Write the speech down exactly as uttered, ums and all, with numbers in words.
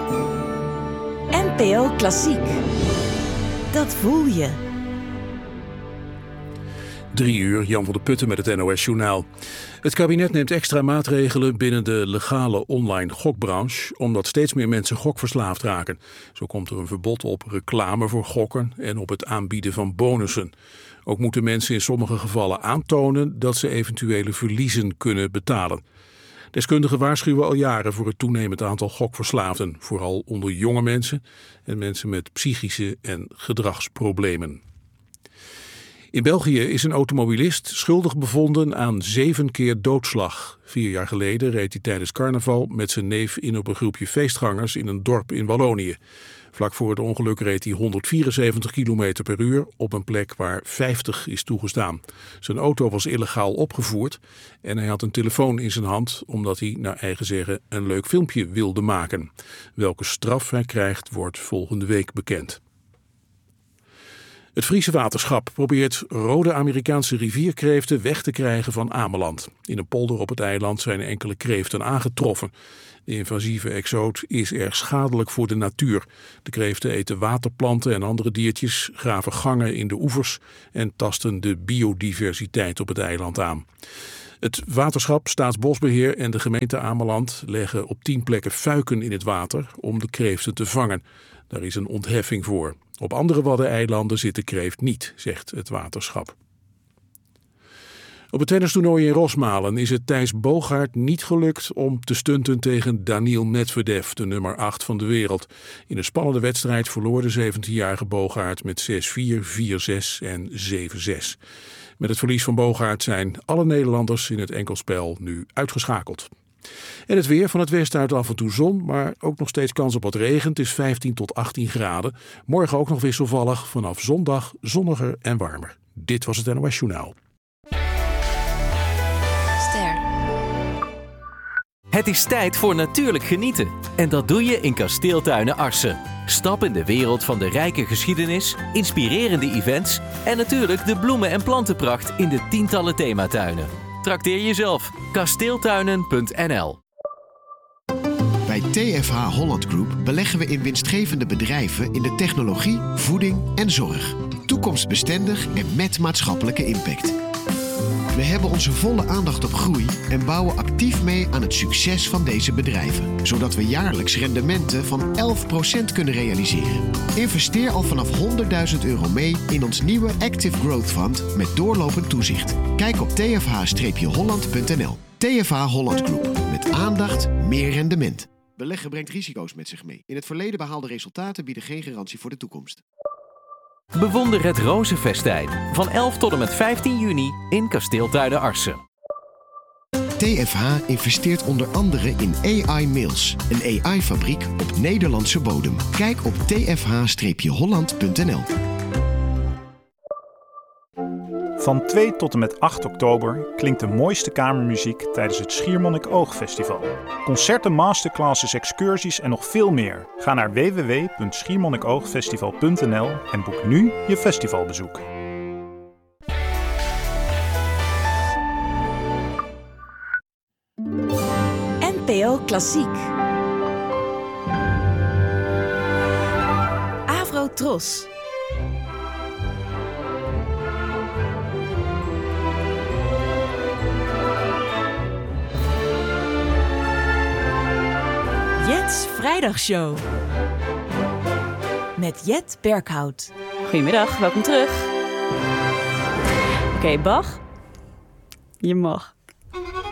N P O Klassiek. Dat voel je. Drie uur, Jan van der Putten met het N O S-journaal. Het kabinet neemt extra maatregelen binnen de legale online gokbranche, omdat steeds meer mensen gokverslaafd raken. Zo komt er een verbod op reclame voor gokken en op het aanbieden van bonussen. Ook moeten mensen in sommige gevallen aantonen dat ze eventuele verliezen kunnen betalen. Deskundigen waarschuwen al jaren voor het toenemend aantal gokverslaafden, vooral onder jonge mensen en mensen met psychische en gedragsproblemen. In België is een automobilist schuldig bevonden aan zeven keer doodslag. Vier jaar geleden reed hij tijdens carnaval met zijn neef in op een groepje feestgangers in een dorp in Wallonië. Vlak voor het ongeluk reed hij honderdvierenzeventig kilometer per uur op een plek waar vijftig is toegestaan. Zijn auto was illegaal opgevoerd en hij had een telefoon in zijn hand omdat hij naar eigen zeggen een leuk filmpje wilde maken. Welke straf hij krijgt wordt volgende week bekend. Het Friese waterschap probeert rode Amerikaanse rivierkreeften weg te krijgen van Ameland. In een polder op het eiland zijn enkele kreeften aangetroffen. De invasieve exoot is erg schadelijk voor de natuur. De kreeften eten waterplanten en andere diertjes, graven gangen in de oevers en tasten de biodiversiteit op het eiland aan. Het waterschap, Staatsbosbeheer en de gemeente Ameland leggen op tien plekken fuiken in het water om de kreeften te vangen. Daar is een ontheffing voor. Op andere Waddeneilanden zit de kreeft niet, zegt het waterschap. Op het tennistoernooi in Rosmalen is het Thijs Boogaard niet gelukt om te stunten tegen Daniil Medvedev, de nummer acht van de wereld. In een spannende wedstrijd verloor de zeventienjarige Boogaard met zes vier, vier zes en zeven zes. Met het verlies van Boogaard zijn alle Nederlanders in het enkelspel nu uitgeschakeld. En het weer, van het westen uit af en toe zon, maar ook nog steeds kans op wat regen. Het is vijftien tot achttien graden. Morgen ook nog wisselvallig, vanaf zondag zonniger en warmer. Dit was het N O S Journaal. Ster. Het is tijd voor natuurlijk genieten. En dat doe je in Kasteeltuinen Arsen. Stap in de wereld van de rijke geschiedenis, inspirerende events en natuurlijk de bloemen- en plantenpracht in de tientallen thematuinen. Trakteer jezelf. kasteeltuinen punt n l. Bij T F H Holland Group beleggen we in winstgevende bedrijven in de technologie, voeding en zorg. Toekomstbestendig en met maatschappelijke impact. We hebben onze volle aandacht op groei en bouwen actief mee aan het succes van deze bedrijven. Zodat we jaarlijks rendementen van elf procent kunnen realiseren. Investeer al vanaf honderdduizend euro mee in ons nieuwe Active Growth Fund met doorlopend toezicht. Kijk op t f h holland punt n l. T F H Holland Group. Met aandacht, meer rendement. Beleggen brengt risico's met zich mee. In het verleden behaalde resultaten bieden geen garantie voor de toekomst. Bewonder het Rozenfestijn van elf tot en met vijftien juni in Kasteeltuinen Arsen. T F H investeert onder andere in A I Mills, een A I-fabriek op Nederlandse bodem. Kijk op t f h holland punt n l. Van twee tot en met acht oktober klinkt de mooiste kamermuziek tijdens het Schiermonnikoog-festival. Concerten, masterclasses, excursies en nog veel meer. Ga naar w w w punt schiermonnikoogfestival punt n l en boek nu je festivalbezoek. N P O Klassiek. Avro Tros. Jet's Vrijdagshow. Met Jet Berkhout. Goedemiddag, welkom terug. Oké, okay, Bach. Je mag.